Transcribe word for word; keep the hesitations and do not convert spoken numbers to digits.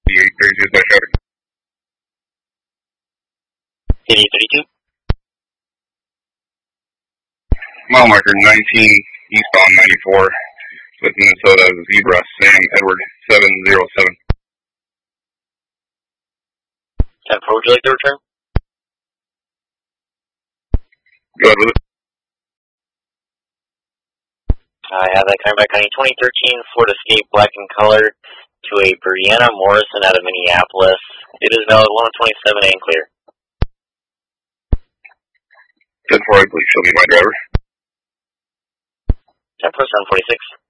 eight thirty-two slash traffic. eight thirty-two. Mile marker nineteen, eastbound ninety-four, with Minnesota, Zebra, Sam Edward, seven zero seven. ten four, would you like to return? Go ahead with it. I have that coming back on a twenty thirteen Ford Escape black in color to a Brianna Morrison out of Minneapolis. It is valid one twenty-seven and clear. ten four, I believe she'll be my driver. ten four, seven forty-six.